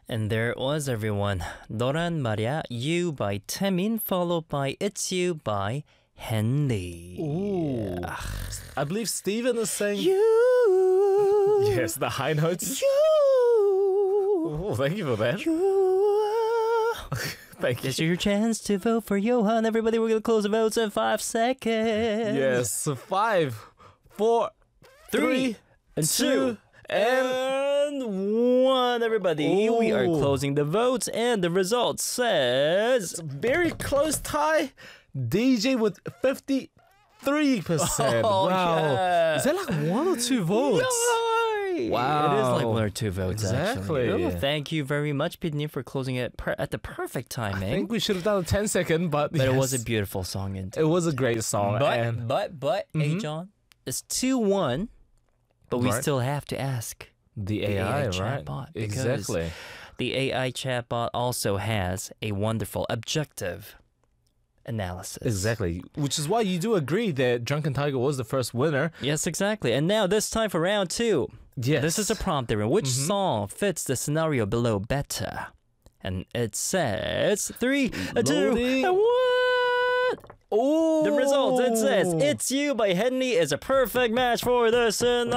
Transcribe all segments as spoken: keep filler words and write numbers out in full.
And there it was, everyone. 너란 말이야, You by Taemin, followed by It's You by Henley. Ooh. I believe Steven is saying... You. Yes, the high notes. You. Oh, thank you for that. You. Thank you. It's your chance to vote for Johan. Everybody, we're going to close the votes in five seconds. Yes, five, four, three, and two, and... and one. Everybody, Ooh. we are closing the votes, and the result says... Very close tie. D J with fifty-three percent. Oh, wow. yeah. Is that like one or two votes? Yay! Wow. It is like one or two votes, Exactly. actually. Oh, thank you very much, Pidney, for closing it per- at the perfect timing. I think we should have done a ten second, but But yes, it was a beautiful song, indeed. it was a great song. But, and but, but, hey, John, it's two one, but we Right. still have to ask the the A I, A I right? chatbot. because Exactly. The A I chatbot also has a wonderful objective analysis. Exactly. Which is why you do agree that Drunken Tiger was the first winner. Yes, exactly. And now this time for round two. Yes. This is a prompt, everyone. Which song fits the scenario below better? And it says three, a two, Loading. and one. Oh, The result, it says It's You by Henley is a perfect match for the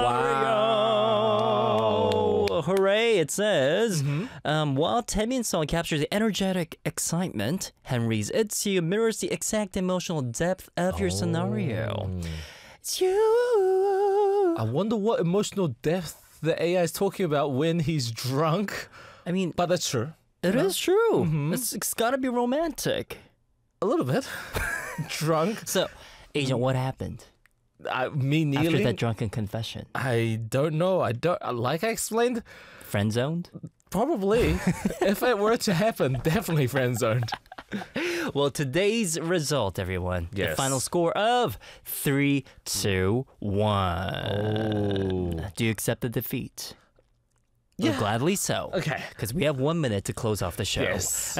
scenario. Wow. Hooray, it says. Um, while Taemin's song captures the energetic excitement, Henry's It's You mirrors the exact emotional depth of your scenario. It's you. I wonder what emotional depth the A I is talking about when he's drunk. I mean, But that's true. it is true. It's, it's gotta be romantic. A little bit. Drunk. So, Agent, what happened I, me after kneeling. that drunken confession? I don't know. I don't. Like I explained, Friend zoned? probably if it were to happen, definitely friend zoned. Well, today's result, everyone. The Yes. final score of three, two, one. Oh. Do you accept the defeat? Well, Yeah. gladly so. Okay. Because we have one minute to close off the show. Yes.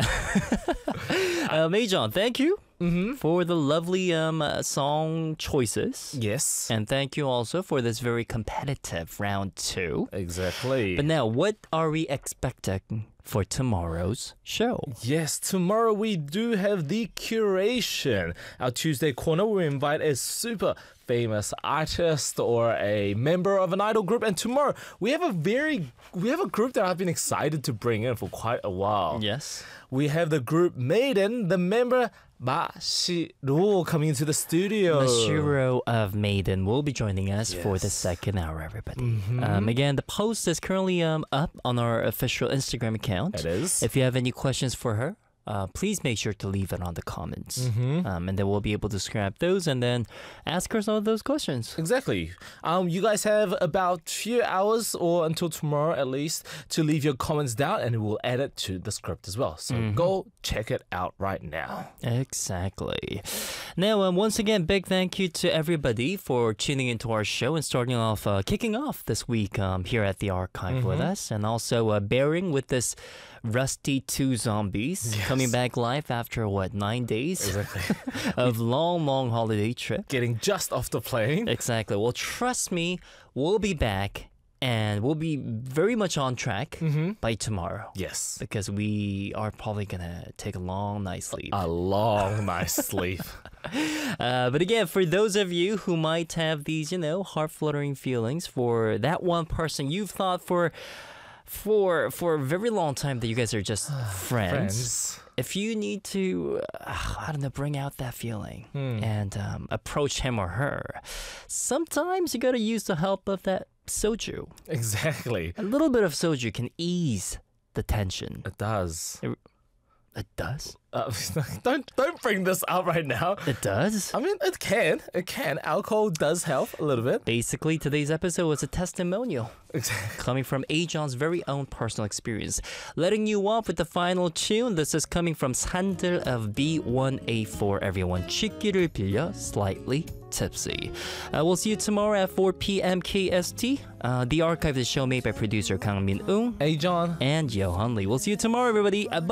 Uh, Majon, thank you for the lovely um, uh, song choices. Yes. And thank you also for this very competitive round two. Exactly. But now, what are we expecting for tomorrow's show? Yes, tomorrow we do have the curation. Our Tuesday corner, we invite a super famous artist or a member of an idol group. And tomorrow we have a very we have a group that I've been excited to bring in for quite a while. Yes. We have the group Maiden, the member Mashiro coming into the studio. Mashiro of Maiden will be joining us for the Yes. second hour, everybody. Um, again, the post is currently um, up on our official Instagram account. It is. If you have any questions for her, uh, please make sure to leave it on the comments. Um, and then we'll be able to scrap those and then ask her some of those questions. Exactly. Um, you guys have about few hours or until tomorrow at least to leave your comments down and we'll add it to the script as well. So go check it out right now. Exactly. Now, um, once again, big thank you to everybody for tuning into our show and starting off, uh, kicking off this week um, here at the archive with us, and also uh, bearing with this Rusty two Zombies coming back live after what nine days Exactly. of long, long holiday trip. Getting just off the plane. Exactly. Well, trust me, we'll be back and we'll be very much on track by tomorrow. Yes. Because we are probably gonna take a long night's sleep. A long, nice sleep. Uh, but again, for those of you who might have these, you know, heart-fluttering feelings for that one person you've thought for for for a very long time that you guys are just friends. Friends. If you need to, uh, I don't know, bring out that feeling and um, approach him or her, sometimes you gotta use the help of that soju. Exactly. A little bit of soju can ease the tension. It does. It does. Uh, don't don't bring this up right now. It does. I mean, it can. It can. Alcohol does help a little bit. Basically, today's episode was a testimonial Exactly. coming from Ajon's very own personal experience. Letting you off with the final tune. This is coming from Sandal of B one A four. Everyone, 취기를 빌려 slightly tipsy. Uh, we'll see you tomorrow at four p.m. K S T. Uh, the archive is show made by producer Kang Min Ung Hey, John. and Johan Lee. We'll see you tomorrow, everybody. Uh, bye.